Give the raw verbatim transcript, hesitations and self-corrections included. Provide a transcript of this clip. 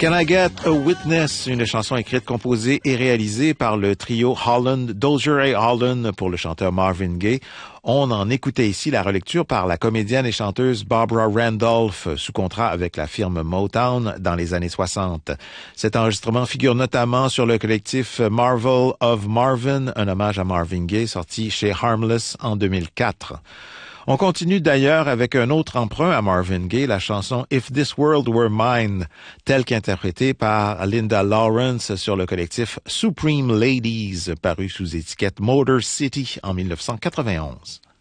Can I Get a Witness, une chanson écrite, composée et réalisée par le trio Holland, Dozier et Holland pour le chanteur Marvin Gaye. On en écoutait ici la relecture par la comédienne et chanteuse Barbara Randolph, sous contrat avec la firme Motown dans les années soixante. Cet enregistrement figure notamment sur le collectif Marvel of Marvin, un hommage à Marvin Gaye, sorti chez Harmless en deux mille quatre. On continue d'ailleurs avec un autre emprunt à Marvin Gaye, la chanson If This World Were Mine, telle qu'interprétée par Linda Lawrence sur le collectif Supreme Ladies, paru sous étiquette Motor City en mille neuf cent quatre-vingt-onze.